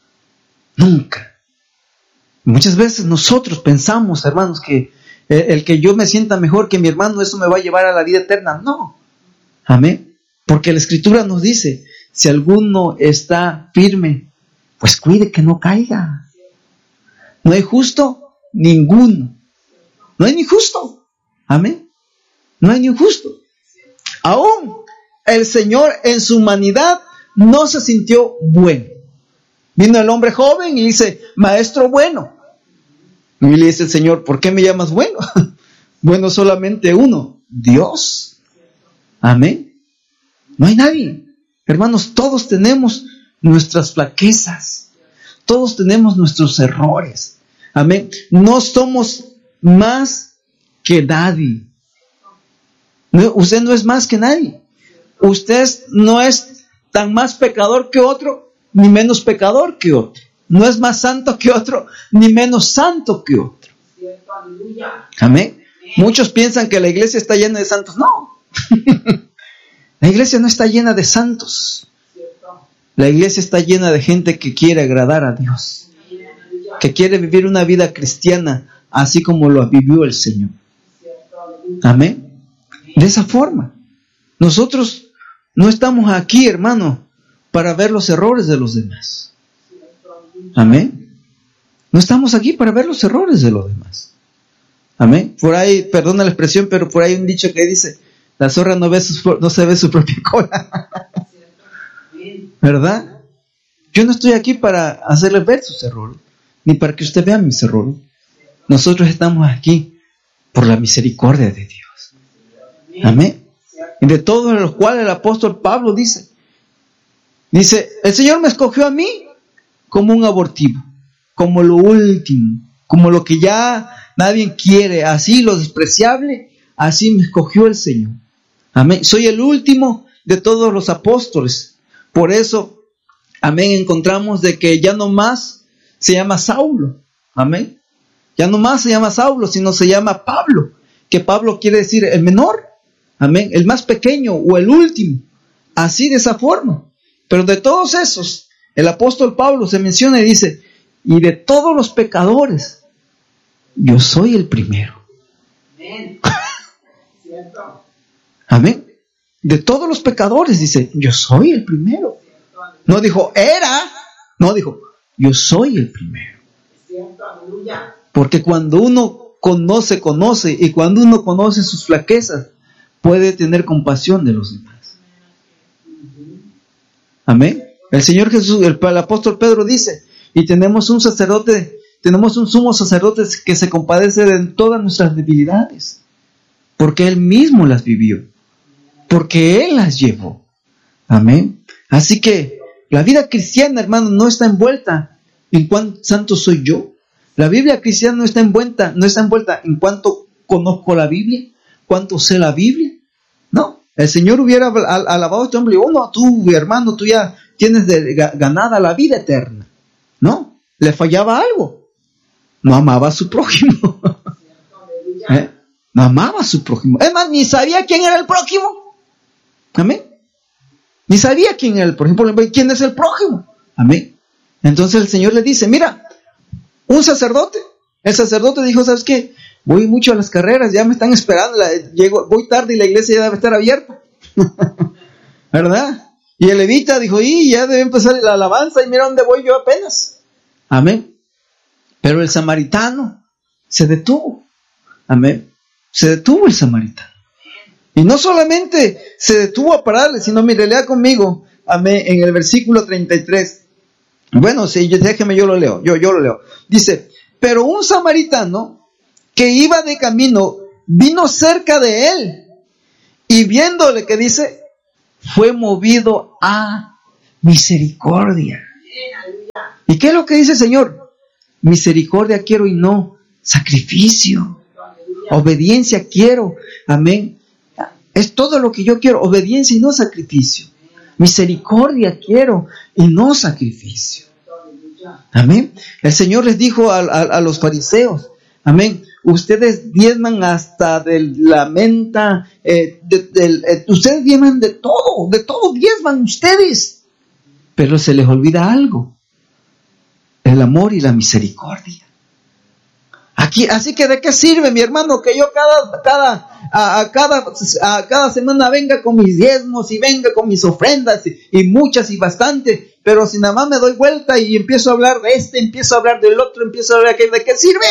Nunca. Muchas veces nosotros pensamos, hermanos, que el, el que yo me sienta mejor que mi hermano, eso me va a llevar a la vida eterna. No. Amén. Porque la Escritura nos dice, si alguno está firme, pues cuide que no caiga. No hay justo ninguno. No hay ni justo. Amén. No hay ni justo. Aún el Señor en su humanidad no se sintió bueno. Vino el hombre joven y dice, maestro bueno. Y le dice el Señor, ¿por qué me llamas bueno? Bueno solamente uno, Dios. Amén. No hay nadie. Hermanos, todos tenemos nuestras flaquezas. Todos tenemos nuestros errores. Amén. No somos más que nadie. No, usted no es más que nadie. Usted no es tan más pecador que otro, ni menos pecador que otro. No es más santo que otro, ni menos santo que otro. Amén. Muchos piensan que la iglesia está llena de santos. No. La iglesia no está llena de santos. La iglesia está llena de gente que quiere agradar a Dios, que quiere vivir una vida cristiana así como lo vivió el Señor. Amén. De esa forma. Nosotros no estamos aquí, hermano, para ver los errores de los demás. Amén. No estamos aquí para ver los errores de los demás. Amén. Por ahí, perdona la expresión, pero por ahí hay un dicho que dice, la zorra no ve su, no se ve su propia cola. ¿Verdad? Yo no estoy aquí para hacerle ver sus errores, ni para que usted vea mis errores. Nosotros estamos aquí por la misericordia de Dios. Amén. Y de todos los cuales el apóstol Pablo dice, dice, el Señor me escogió a mí como un abortivo, como lo último, como lo que ya nadie quiere, así lo despreciable, así me escogió el Señor. Amén. Soy el último de todos los apóstoles. Por eso, amén, encontramos de que ya no más se llama Saulo. Amén. Ya no más se llama Saulo, sino se llama Pablo. Que Pablo quiere decir el menor. Amén. El más pequeño o el último. Así de esa forma. Pero de todos esos, el apóstol Pablo se menciona y dice, y de todos los pecadores, yo soy el primero. Amén. Amén. De todos los pecadores, dice, yo soy el primero. No dijo, era. No, dijo, yo soy el primero. Porque cuando uno conoce, conoce, y cuando uno conoce sus flaquezas, puede tener compasión de los demás. Amén. El Señor Jesús, el, el apóstol Pedro dice, y tenemos un sacerdote, tenemos un sumo sacerdote que se compadece de todas nuestras debilidades, porque Él mismo las vivió, porque Él las llevó. Amén. Así que la vida cristiana, hermano, no está envuelta en cuán santo soy yo. La Biblia cristiana no está envuelta, no está envuelta en cuánto conozco la Biblia, cuánto sé la Biblia. No, el Señor hubiera alabado a este hombre, oh no, tú, hermano, tú ya tienes de, ganada la vida eterna. No, le fallaba algo. No amaba a su prójimo. ¿Eh? No amaba a su prójimo. Es más, ni sabía quién era el prójimo. Amén. Ni sabía quién era el prójimo. ¿Quién es el prójimo? Amén. Entonces el Señor le dice, mira, un sacerdote. El sacerdote dijo, ¿sabes qué? Voy mucho a las carreras, ya me están esperando. La, llego, voy tarde y la iglesia ya debe estar abierta. ¿Verdad? Y el levita dijo, y ya debe empezar la alabanza y mira dónde voy yo apenas. Amén. Pero el samaritano se detuvo. Amén. Se detuvo el samaritano. Y no solamente se detuvo a pararle, sino, mire, lea conmigo, amén, en el versículo treinta y tres. Bueno, sí, déjeme, yo lo leo, yo, yo lo leo. Dice, pero un samaritano que iba de camino vino cerca de él y viéndole, que dice, fue movido a misericordia. ¿Y qué es lo que dice el Señor? Misericordia quiero y no sacrificio. Obediencia quiero, amén. Es todo lo que yo quiero, obediencia y no sacrificio. Misericordia quiero y no sacrificio. Amén. El Señor les dijo a, a, a los fariseos, amén, ustedes diezman hasta de la menta, eh, de, de, eh, ustedes diezman de todo, de todo diezman ustedes. Pero se les olvida algo, el amor y la misericordia. Aquí, así que ¿de qué sirve, mi hermano, que yo cada, cada, a, a cada, a cada semana venga con mis diezmos y venga con mis ofrendas y, y muchas y bastantes, pero si nada más me doy vuelta y empiezo a hablar de este, empiezo a hablar del otro, empiezo a hablar de aquel, ¿de qué sirve?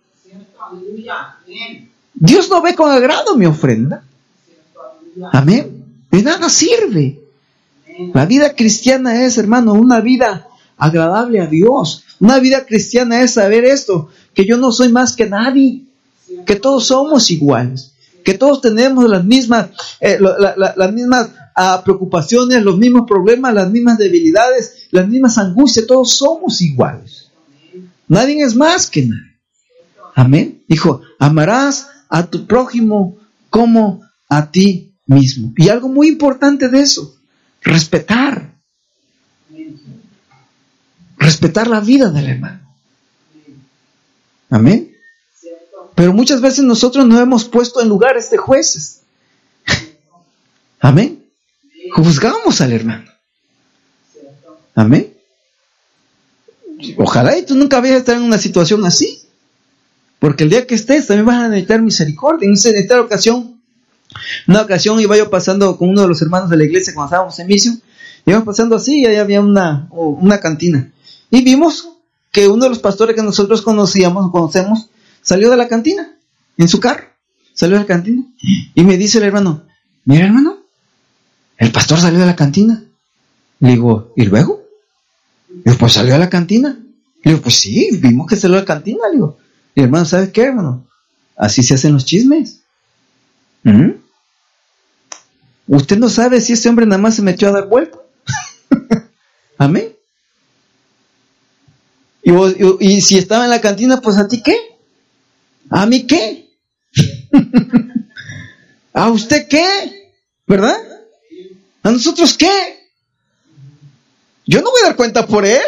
Dios no ve con agrado mi ofrenda. Amén. De nada sirve. La vida cristiana es, hermano, una vida agradable a Dios. Una vida cristiana es saber esto, que yo no soy más que nadie, que todos somos iguales, que todos tenemos las mismas, eh, la, la, las mismas uh, preocupaciones, los mismos problemas, las mismas debilidades, las mismas angustias, todos somos iguales. Nadie es más que nadie. Amén. Dijo, amarás a tu prójimo como a ti mismo. Y algo muy importante de eso, respetar. Respetar la vida del hermano. Amén. Pero muchas veces nosotros nos hemos puesto en lugares de jueces. Amén. Juzgamos al hermano. Amén. Ojalá y tú nunca vayas a estar en una situación así. Porque el día que estés también vas a necesitar misericordia. En esta ocasión, una ocasión iba yo pasando con uno de los hermanos de la iglesia cuando estábamos en misión. Íbamos pasando así y ahí había una, una cantina. Y vimos que uno de los pastores que nosotros conocíamos, conocemos, salió de la cantina, en su carro, salió de la cantina. Y me dice el hermano, mira hermano, el pastor salió de la cantina. Le digo, ¿y luego? Le digo, pues salió de la cantina. Le digo, pues sí, vimos que salió de la cantina. Le digo, y hermano, ¿sabes qué, hermano? Así se hacen los chismes. ¿Mm? Usted no sabe si este hombre nada más se metió a dar vuelta. Amén. Y, vos, y, y si estaba en la cantina, pues ¿a ti qué? ¿A mí qué? ¿A usted qué? ¿Verdad? ¿A nosotros qué? Yo no voy a dar cuenta por él.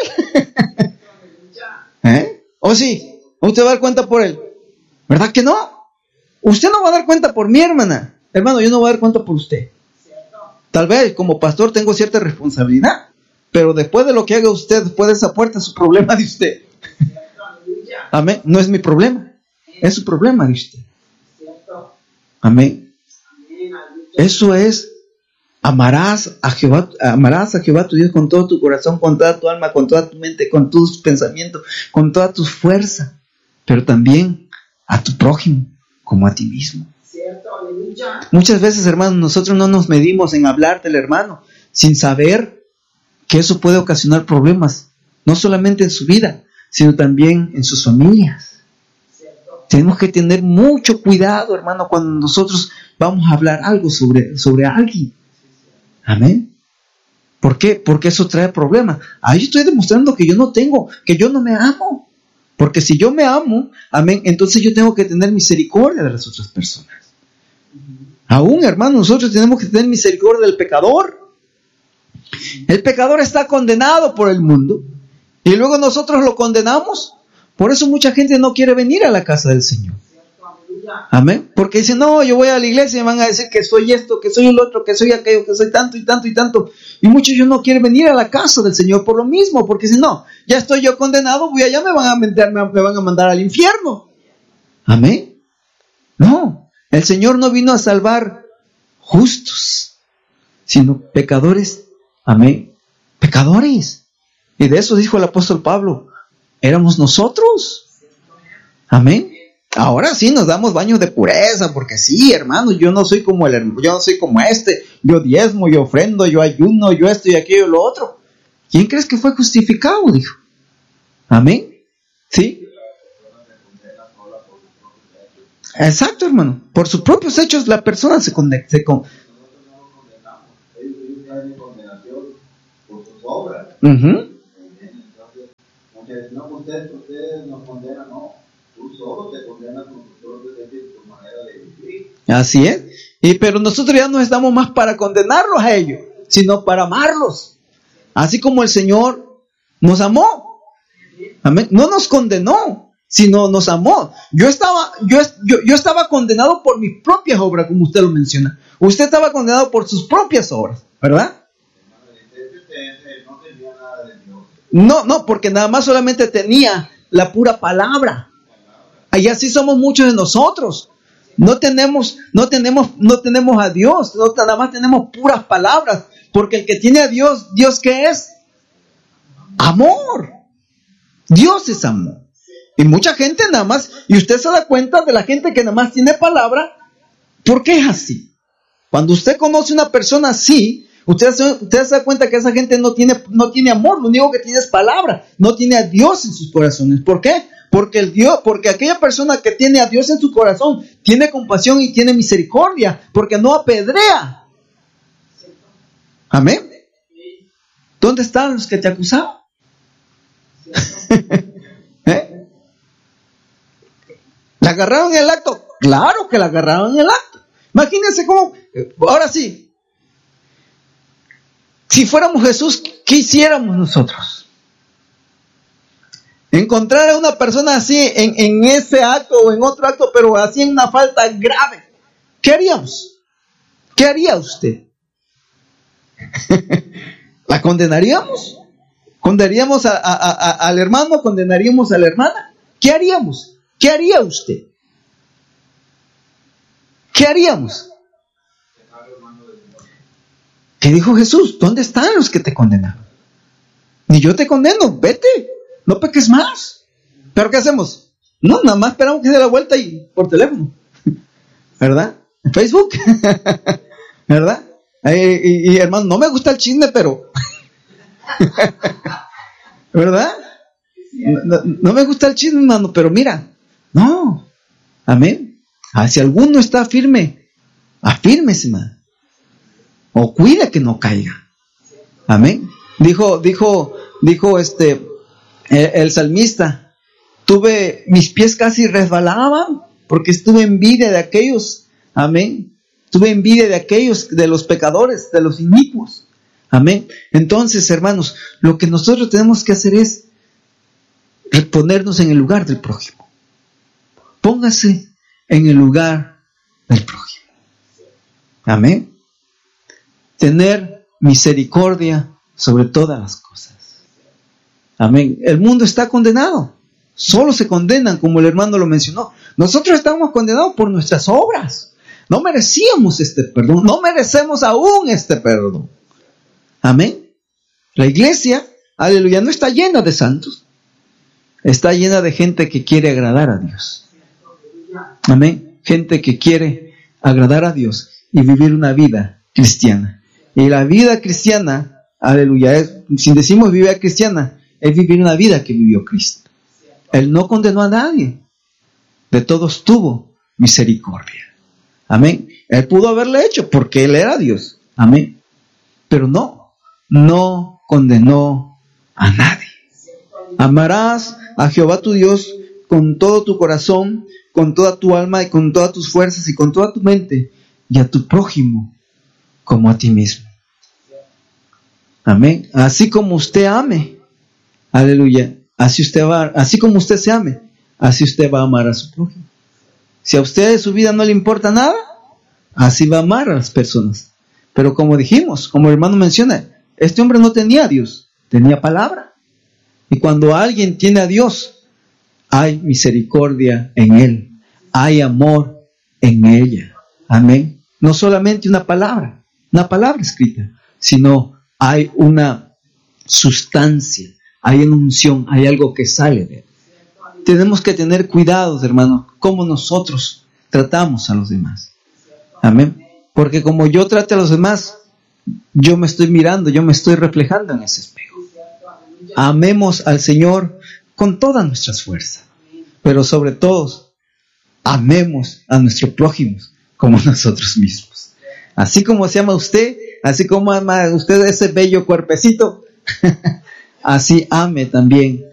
¿Eh? ¿O sí? ¿Usted va a dar cuenta por él? ¿Verdad que no? Usted no va a dar cuenta por mi hermana. Hermano, yo no voy a dar cuenta por usted. Tal vez como pastor tengo cierta responsabilidad. Pero después de lo que haga usted, después de esa puerta, es su problema de usted. Amén. No es mi problema. Es su problema de usted. Amén. Eso es, amarás a Jehová, amarás a Jehová tu Dios con todo tu corazón, con toda tu alma, con toda tu mente, con tus pensamientos, con toda tu fuerza. Pero también a tu prójimo como a ti mismo. Muchas veces, hermanos, nosotros no nos medimos en hablar del hermano sin saber que eso puede ocasionar problemas, no solamente en su vida, sino también en sus familias. Tenemos que tener mucho cuidado, hermano, cuando nosotros vamos a hablar algo sobre, sobre alguien. Amén. ¿Por qué? Porque eso trae problemas. Ahí estoy demostrando que yo no tengo, que yo no me amo. Porque si yo me amo, amén, entonces yo tengo que tener misericordia de las otras personas. Aún, hermano, nosotros tenemos que tener misericordia del pecador. El pecador está condenado por el mundo y luego nosotros lo condenamos. Por eso mucha gente no quiere venir a la casa del Señor. Amén. Porque dicen, no, yo voy a la iglesia y me van a decir que soy esto, que soy el otro, que soy aquello, que soy tanto y tanto y tanto. Y muchos ellos no quieren venir a la casa del Señor por lo mismo, porque dicen, no, ya estoy yo condenado, voy allá, me van a mandar, me van a mandar al infierno. Amén. No, el Señor no vino a salvar justos, sino pecadores. Amén. Pecadores. Y de eso dijo el apóstol Pablo. Éramos nosotros. Amén. Ahora sí nos damos baños de pureza, porque sí, hermano, yo no soy como el yo no soy como este, yo diezmo, yo ofrendo, yo ayuno, yo esto y aquello y lo otro. ¿Quién crees que fue justificado? Dijo. Amén. ¿Sí? Exacto, hermano. Por sus propios hechos la persona se conecta. Se con... Uh-huh. No, usted, usted nos condena, no. Tú solo te condenas con tus propios hechos y tu manera de vivir. Así es. Y pero nosotros ya no estamos más para condenarlos a ellos, sino para amarlos. Así como el Señor nos amó. Amén. No nos condenó, sino nos amó. Yo estaba, yo, yo, yo estaba condenado por mis propias obras, como usted lo menciona. Usted estaba condenado por sus propias obras, ¿verdad? No, no, porque nada más solamente tenía la pura palabra. Y así somos muchos de nosotros. No tenemos, no tenemos, no tenemos a Dios, no, nada más tenemos puras palabras. Porque el que tiene a Dios, ¿Dios qué es? Amor. Dios es amor. Y mucha gente nada más, y usted se da cuenta de la gente que nada más tiene palabra, ¿por qué es así? Cuando usted conoce a una persona así, usted se, usted se da cuenta que esa gente no tiene, no tiene amor, lo único que tiene es palabra, no tiene a Dios en sus corazones. ¿Por qué? Porque el Dios, porque aquella persona que tiene a Dios en su corazón tiene compasión y tiene misericordia, porque no apedrea. Amén. ¿Dónde están los que te acusaban? ¿Eh? ¿La agarraron en el acto? Claro que la agarraron en el acto. Imagínense cómo, ahora sí, si fuéramos Jesús, ¿qué hiciéramos nosotros? Encontrar a una persona así en, en ese acto o en otro acto, pero así en una falta grave, ¿qué haríamos? ¿Qué haría usted? ¿La condenaríamos? ¿Condenaríamos a, a, a, al hermano? ¿Condenaríamos a la hermana? ¿Qué haríamos? ¿Qué haría usted? ¿Qué haríamos? ¿Qué dijo Jesús? ¿Dónde están los que te condenaron? Ni yo te condeno, vete, no peques más. ¿Pero qué hacemos? No, nada más esperamos que se dé la vuelta y por teléfono, ¿verdad? En Facebook, ¿verdad? Eh, y, y hermano, no me gusta el chisme, pero ¿verdad? No, no me gusta el chisme, hermano, pero mira, no, amén. Ah, si alguno está firme, afírmese, hermano, o cuida que no caiga. Amén. Dijo, dijo, dijo este el, el salmista, tuve, mis pies casi resbalaban porque estuve envidia de aquellos, amén. Tuve envidia de aquellos, de los pecadores, de los inicuos. Amén. Entonces, hermanos, lo que nosotros tenemos que hacer es ponernos en el lugar del prójimo. Póngase en el lugar del prójimo. Amén. Tener misericordia sobre todas las cosas. Amén. El mundo está condenado. Solo se condenan, como el hermano lo mencionó. Nosotros estamos condenados por nuestras obras. No merecíamos este perdón. No merecemos aún este perdón. Amén. La iglesia, aleluya, no está llena de santos. Está llena de gente que quiere agradar a Dios. Amén. Gente que quiere agradar a Dios y vivir una vida cristiana. Y la vida cristiana, aleluya, es, si decimos vida cristiana, es vivir una vida que vivió Cristo. Él no condenó a nadie. De todos tuvo misericordia. Amén. Él pudo haberle hecho porque Él era Dios. Amén. Pero no, no condenó a nadie. Amarás a Jehová tu Dios con todo tu corazón, con toda tu alma y con todas tus fuerzas y con toda tu mente, y a tu prójimo como a ti mismo. Amén. Así como usted ame, aleluya, así usted va, así como usted se ame, así usted va a amar a su prójimo. Si a usted de su vida no le importa nada, así va a amar a las personas. Pero como dijimos, como el hermano menciona, este hombre no tenía a Dios, tenía palabra. Y cuando alguien tiene a Dios, hay misericordia en él, hay amor en ella. Amén. No solamente una palabra, una palabra escrita, sino hay una sustancia, hay una unción, hay algo que sale de él. tenemos que tener cuidado, hermano, cómo nosotros tratamos a los demás. Amén. Porque como yo trate a los demás, yo me estoy mirando, yo me estoy reflejando en ese espejo. Amemos al Señor con todas nuestras fuerzas, pero sobre todo, amemos a nuestro prójimo como nosotros mismos. Así como se ama usted, así como ama usted ese bello cuerpecito, así ame también